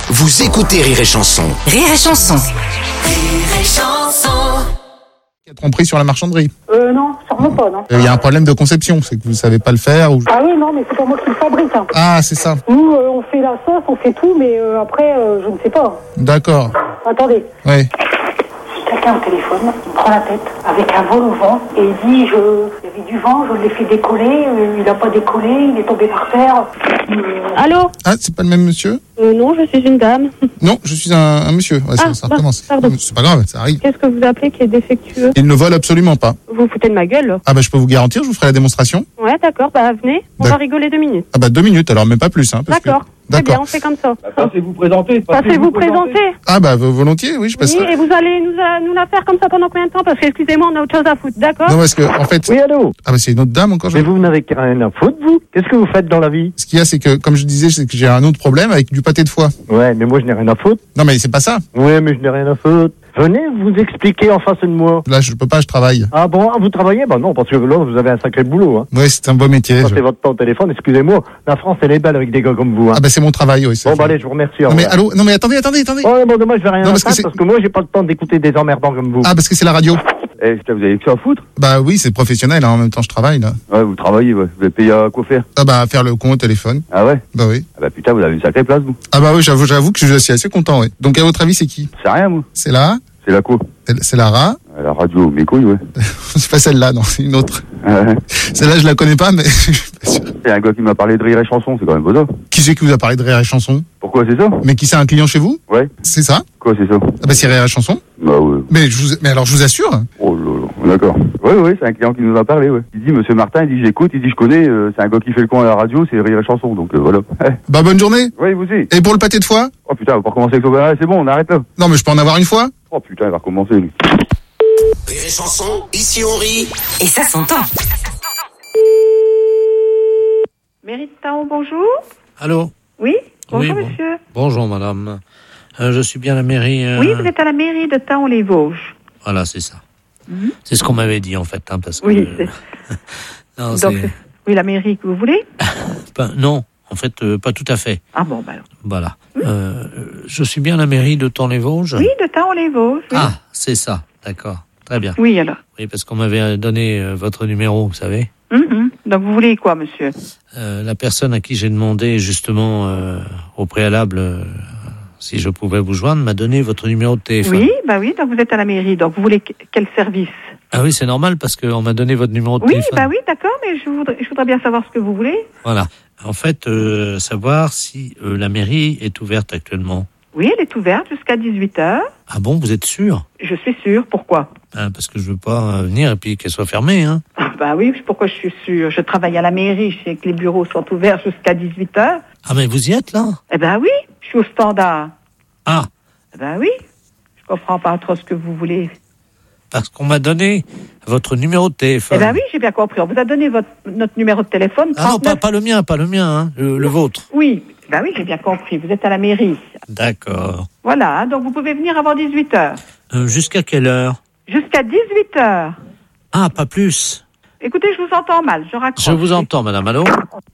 Vous écoutez Rire et Chanson. Rire et Chanson. Rire et Chanson. Tromperie sur la marchanderie. Non, sûrement pas, non. Il y a un problème de conception, c'est que vous savez pas le faire ou... Ah oui, non, mais c'est pas moi qui le fabrique. Hein. Ah, c'est ça. Nous, on fait la sauce, on fait tout, mais après, je ne sais pas. D'accord. Attendez. Oui. Si quelqu'un au téléphone, il me prend la tête avec un vol au vent et il dit, il y avait du vent, je l'ai fait décoller, il n'a pas décollé, il est tombé par terre. Allô? Ah, c'est pas le même monsieur? Non, je suis une dame. Non, je suis un monsieur. Ouais, ça recommence. pardon. C'est pas grave, ça arrive. Qu'est-ce que vous appelez qui est défectueux? Il ne vole absolument pas. Vous foutez de ma gueule, là? Ah bah je peux vous garantir, je vous ferai la démonstration. Ouais, d'accord, bah venez, on va rigoler 2 minutes. Ah bah 2 minutes, alors même pas plus. Hein, parce D'accord, que... très bien, on fait comme ça. Passez-vous présenter. Passez-vous présenter. Ah bah volontiers, oui, je passe. Oui, et vous allez nous la faire comme ça pendant combien de temps? Parce que, excusez-moi, on a autre chose à foutre, d'accord? Non, parce que, en fait... Oui, allô? Ah bah c'est une autre dame encore. Mais vous n'avez rien à foutre, vous? Qu'est-ce que vous faites dans la vie? Ce qu'il y a, c'est que, comme je disais, c'est que j'ai un autre problème avec du pâté de foie. Ouais, mais moi je n'ai rien à foutre. Non mais c'est pas ça. Ouais, mais je n'ai rien à foutre. Venez vous expliquer en face de moi. Là, je peux pas, je travaille. Ah bon, vous travaillez? Bah non, parce que là, vous avez un sacré boulot. Hein. Ouais, c'est un beau métier. Passez votre temps au téléphone, excusez-moi. La France, elle est belle avec des gars comme vous. Hein. Ah bah c'est mon travail, oui. Bon, bah allez, je vous remercie. Non mais allô, non mais attendez. Oh, bon, dommage, je vais rien Non, parce que moi, j'ai pas le temps d'écouter des emmerdants comme vous. Ah parce que c'est la radio. Eh, vous avez que ça à foutre? Bah oui, c'est professionnel, hein, en même temps je travaille là. Ouais, vous travaillez, ouais. Vous êtes payé à quoi faire? Ah bah faire le con au téléphone. Ah ouais? Bah oui. Ah bah putain, vous avez une sacrée place, vous. Ah bah oui, j'avoue que je suis assez content, oui. Donc à votre avis, c'est qui? C'est rien, moi. C'est là? C'est la quoi? C'est Lara? La radio, mes couilles, ouais. C'est pas celle-là, non, c'est une autre. Ouais. Celle-là, je la connais pas, mais je suis pas sûr. C'est un gars qui m'a parlé de Rire et Chanson, c'est quand même beau ça. Qui c'est qui vous a parlé de Rire et Chanson? Pourquoi c'est ça? Mais qui c'est, un client chez vous? Ouais. C'est ça? Quoi c'est ça? Ah bah c'est Rire et Chanson. Bah ouais. Mais alors je vous assure. Oh là là, d'accord. Ouais, c'est un client qui nous a parlé, ouais. Il dit, monsieur Martin, il dit, j'écoute, il dit, je connais, c'est un gars qui fait le con à la radio, c'est Rire et Chanson, donc voilà. Bah bonne journée. Ouais, vous aussi. Et pour le pâté de foie? Oh putain, on va pas recommencer avec ça. C'est bon, on arrête là. Non mais je peux en avoir une fois? Oh putain, il va recommencer, lui. Rire et Chanson, ici on rit. Et ça s'entend. Mairie de Taon, bonjour. Allô? Oui, bonjour Oui, bon. monsieur. Bonjour madame. Je suis bien à la mairie. Oui, vous êtes à la mairie de Taon-les-Vosges. Voilà, c'est ça. C'est ce qu'on m'avait dit en fait. Hein, parce que, Oui, c'est... non, Donc, oui, la mairie que vous voulez? non, en fait, pas tout à fait. Ah bon, bah alors. Voilà. Je suis bien à la mairie de Taon-les-Vosges. Oui, de Taon-les-Vosges. Oui. Ah, c'est ça. D'accord. Très bien. Oui, alors. Oui, parce qu'on m'avait donné votre numéro, vous savez. Donc, vous voulez quoi, monsieur? La personne à qui j'ai demandé justement au préalable si je pouvais vous joindre m'a donné votre numéro de téléphone. Oui, bah oui, donc vous êtes à la mairie. Donc, vous voulez quel service? Ah oui, c'est normal parce qu'on m'a donné votre numéro de Oui, téléphone. bah oui, d'accord, mais je voudrais bien savoir ce que vous voulez. Voilà. En fait, savoir si la mairie est ouverte actuellement. Oui, elle est ouverte jusqu'à 18h. Ah bon, vous êtes sûr? Je suis sûre. Pourquoi? Parce que je veux pas venir et puis qu'elle soit fermée, hein. Bah oui, pourquoi je suis sûre? Je travaille à la mairie, je sais que les bureaux sont ouverts jusqu'à 18h. Ah mais vous y êtes là? Eh ben oui, je suis au standard. Ah, Eh ben oui, je comprends pas trop ce que vous voulez. parce qu'on m'a donné votre numéro de Eh téléphone. ben oui, j'ai bien compris. On vous a donné notre numéro de téléphone. Ah non, 39. pas le mien, hein, le vôtre. Oui, ben oui, j'ai bien compris. Vous êtes à la mairie. D'accord. Voilà, hein, donc vous pouvez venir avant 18h. Jusqu'à quelle heure? Jusqu'à 18h. Ah, pas plus. Écoutez, je vous entends mal, je raccroche. Je vous entends, madame, allô?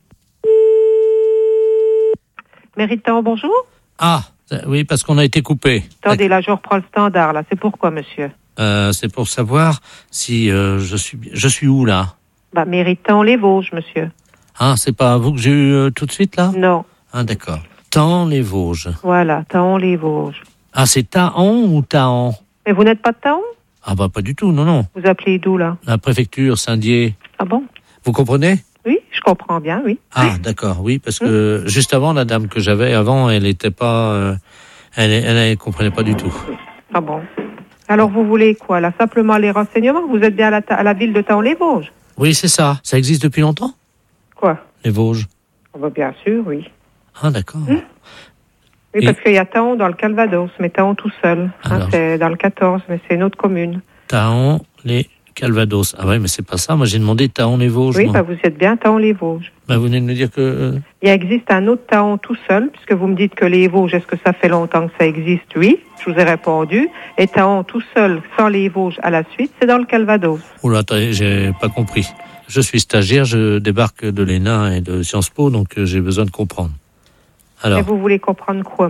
Mairie de Taon, bonjour. Ah, oui, parce qu'on a été coupé. Attendez, là, je reprends le standard, là. C'est pourquoi, monsieur? C'est pour savoir si je suis où, là? Bah, mairie de Taon-les-Vosges, monsieur. Ah, c'est pas vous que j'ai eu tout de suite, là? Non, Ah, d'accord. Taon-les-Vosges. voilà, Taon-les-Vosges. Ah, c'est Taon ou Taon? Mais vous n'êtes pas de Taon? Ah, bah, pas du tout, non. Vous appelez d'où, là? La préfecture, Saint-Dié. Ah bon? Vous comprenez? Oui, je comprends bien, oui. Ah, d'accord, oui, parce que juste avant, la dame que j'avais avant, elle était pas... elle comprenait pas du tout. Ah bon? Alors, vous voulez quoi, là? Simplement les renseignements? Vous êtes bien à la ville de Taon-les-Vosges? Oui, c'est ça. Ça existe depuis longtemps, Quoi? les Vosges? Ah bah, bien sûr, oui. Ah, d'accord. Oui, Et- parce qu'il y a Taon dans le Calvados, mais Taon tout seul. Alors. C'est dans le 14, mais c'est une autre commune. Taon, les Calvados. Ah ouais, mais c'est pas ça. Moi, j'ai demandé Taon, les Vosges. Oui, moi. bah, vous êtes bien Taon-les-Vosges. Bah, vous venez de me dire que... Il existe un autre Taon tout seul, puisque vous me dites que les Vosges, est-ce que ça fait longtemps que ça existe? Oui, je vous ai répondu. Et Taon tout seul, sans les Vosges à la suite, c'est dans le Calvados. Oula, attendez, j'ai pas compris. Je suis stagiaire, je débarque de l'ENA et de Sciences Po, donc j'ai besoin de comprendre. Alors, Et vous voulez comprendre quoi?